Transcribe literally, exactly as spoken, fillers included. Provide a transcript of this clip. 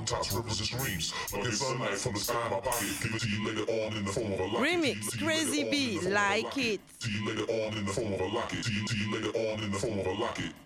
mountaintops represents dreams. Like sunlight from the sky in my pocket. Give it to you later on in the form of a locket. Remix, Crazy B, like it. See you later on in the form of a locket. See you later on in the form of a locket.